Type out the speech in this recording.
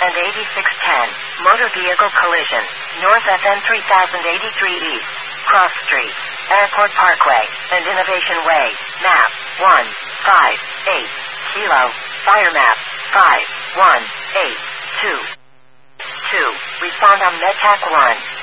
and 8610. Motor vehicle collision. North FM 3083 East. Cross Street. Airport Parkway and Innovation Way. Map 158 Kilo. Fire map 5182. 2. Respond on MedTac 1.